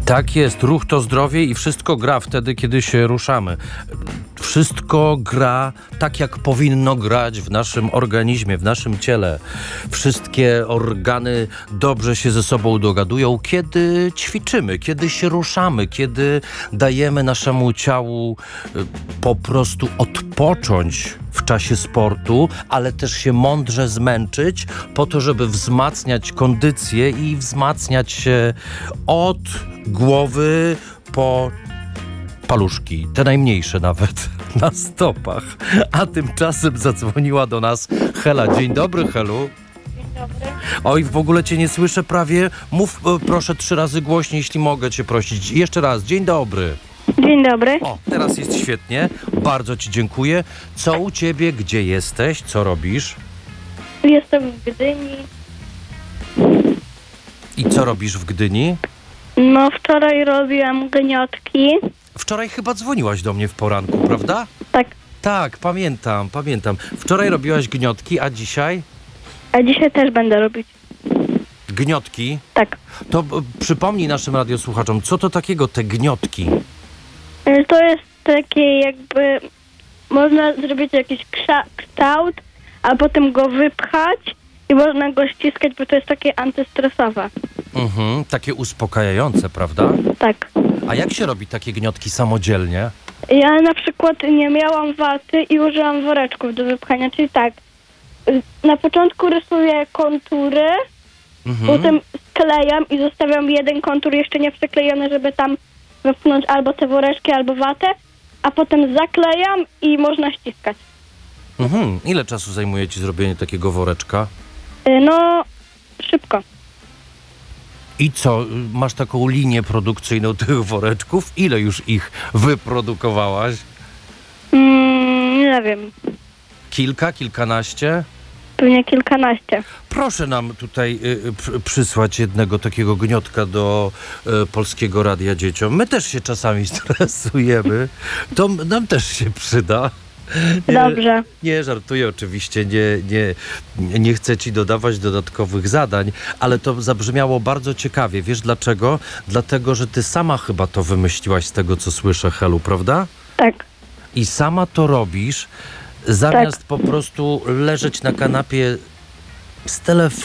Tak jest, ruch to zdrowie i wszystko gra wtedy, kiedy się ruszamy. Wszystko gra tak, jak powinno grać w naszym organizmie, w naszym ciele. Wszystkie organy dobrze się ze sobą dogadują, kiedy ćwiczymy, kiedy się ruszamy, kiedy dajemy naszemu ciału po prostu odpocząć w czasie sportu, ale też się mądrze zmęczyć po to, żeby wzmacniać kondycję i wzmacniać się od głowy po paluszki, te najmniejsze nawet, na stopach. A tymczasem zadzwoniła do nas Hela. Dzień dobry, Helu. Dzień dobry. Oj, w ogóle cię nie słyszę prawie. Mów proszę 3 razy głośniej, jeśli mogę cię prosić. Jeszcze raz, dzień dobry. Dzień dobry. O, teraz jest świetnie. Bardzo ci dziękuję. Co u ciebie, gdzie jesteś, co robisz? Jestem w Gdyni. I co robisz w Gdyni? No wczoraj robiłam gniotki. Wczoraj chyba dzwoniłaś do mnie w poranku, prawda? Tak. Tak, pamiętam. Wczoraj robiłaś gniotki, a dzisiaj? A dzisiaj też będę robić. Gniotki? Tak. To przypomnij naszym radiosłuchaczom, co to takiego te gniotki? To jest takie jakby... Można zrobić jakiś kształt, a potem go wypchać i można go ściskać, bo to jest takie antystresowe. Takie uspokajające, prawda? Tak. A jak się robi takie gniotki samodzielnie? Ja na przykład nie miałam waty i użyłam woreczków do wypchania, czyli tak. Na początku rysuję kontury, potem sklejam i zostawiam jeden kontur jeszcze nie przyklejony, żeby tam wepchnąć albo te woreczki, albo watę, a potem zaklejam i można ściskać. Ile czasu zajmuje ci zrobienie takiego woreczka? No, szybko. I co, masz taką linię produkcyjną tych woreczków? Ile już ich wyprodukowałaś? Nie wiem, Kilka, kilkanaście? pewnie kilkanaście. Proszę nam tutaj przysłać jednego takiego gniotka do Polskiego Radia Dzieciom. My też się czasami stresujemy. To nam też się przyda. Dobrze. Nie, żartuję oczywiście, nie chcę ci dodawać dodatkowych zadań, ale to zabrzmiało bardzo ciekawie. Wiesz dlaczego? Dlatego, że ty sama chyba to wymyśliłaś z tego, co słyszę, Helu, prawda? Tak. I sama to robisz, zamiast po prostu leżeć na kanapie z telefonem.